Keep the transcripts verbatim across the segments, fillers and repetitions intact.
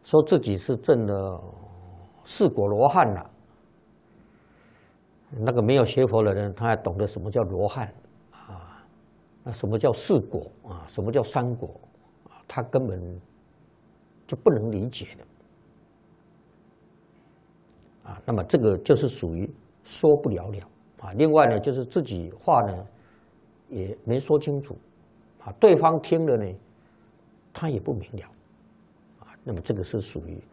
说自己是证了四果罗汉了。那个没有学佛的人，他还懂得什么叫罗汉啊？那什么叫四果啊？什么叫三果啊？他根本就不能理解的啊。那么这个就是属于说不了了啊。另外呢，就是自己话呢也没说清楚啊，对方听了呢，他也不明了啊。那么这个是属于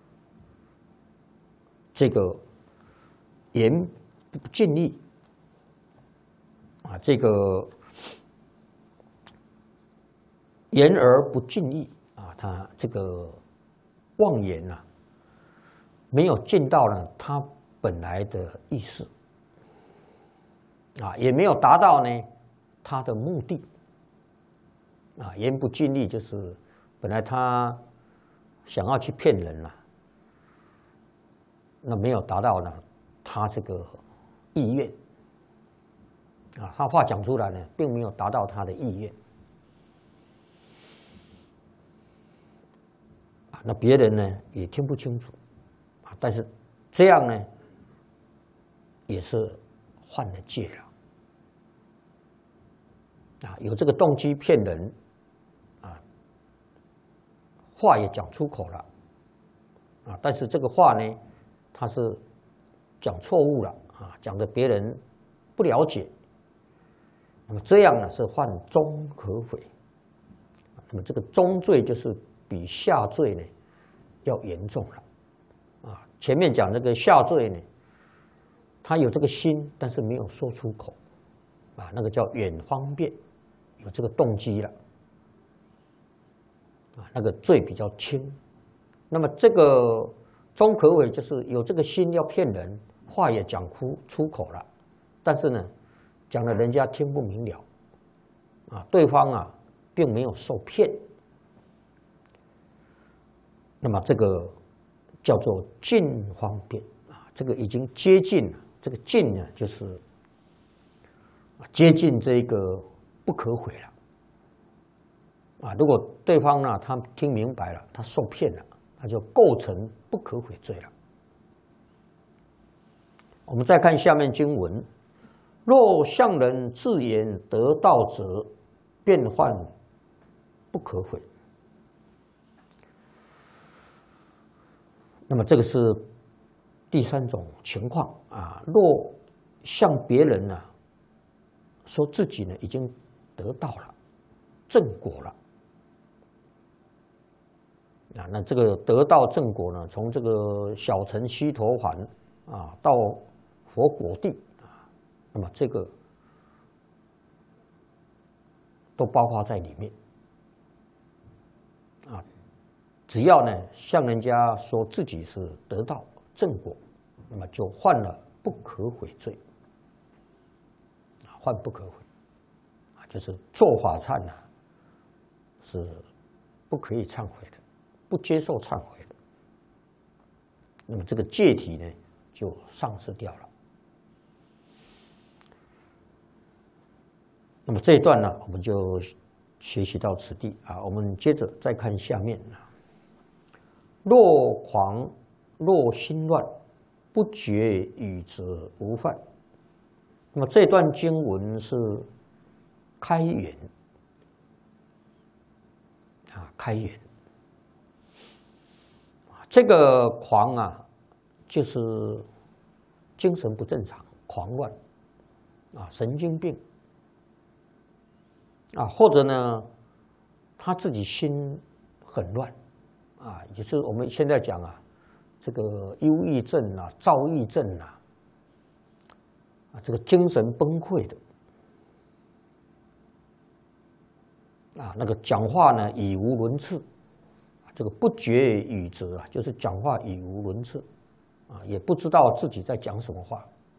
这个言不尽意啊，这个言而不尽意啊，他这个妄言呐、啊，没有尽到呢他本来的意思啊，也没有达到呢他的目的啊。言不尽意就是本来他想要去骗人了、啊，那没有达到呢他这个意愿啊，他话讲出来呢，并没有达到他的意愿啊，那别人呢也听不清楚啊，但是这样呢也是犯了戒了啊，有这个动机骗人啊，话也讲出口了啊，但是这个话呢，他是讲错误了。啊，讲的别人不了解，那么这样呢是犯中可悔。那么这个中罪就是比下罪呢要严重了。啊，前面讲这个下罪呢，他有这个心，但是没有说出口，啊，那个叫远方便，有这个动机了，啊，那个罪比较轻。那么这个中可悔就是有这个心要骗人。话也讲出出口了，但是呢，讲了人家听不明了，啊，对方啊并没有受骗，那么这个叫做近方便啊，这个已经接近了，这个近呢就是接近这个不可悔了，啊，如果对方呢他听明白了，他受骗了，他就构成不可悔罪了。我们再看下面经文：若向人自言得道者，便犯不可悔。那么这个是第三种情况啊。若向别人呢、啊、说自己呢已经得到了正果了啊，那这个得到正果呢，从这个小乘须陀洹啊到佛果地啊，那么这个都包括在里面啊。只要呢向人家说自己是得到正果，那么就犯了不可悔罪啊，犯不可悔啊，就是做法忏呢是不可以忏悔的，不接受忏悔的。那么这个戒体呢就丧失掉了。那么这一段呢，我们就学习到此地啊。我们接着再看下面啊。若狂若心乱，不觉语则无犯。那么这段经文是开言啊，开言。这个狂啊，就是精神不正常、狂乱啊，神经病。啊，或者呢，他自己心很乱，啊，也就是我们现在讲啊，这个忧郁症啊、躁郁症啊，啊，这个精神崩溃的，啊，那个讲话呢语无伦次，这个不绝语则啊，就是讲话语无伦次，啊，也不知道自己在讲什么话。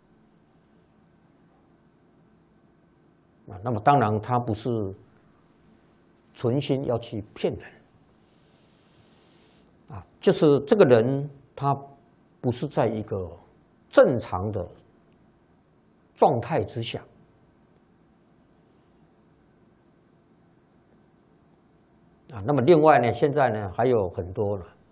啊，那么当然他不是存心要去骗人，啊，就是这个人他不是在一个正常的状态之下，啊，那么另外呢，现在呢还有很多了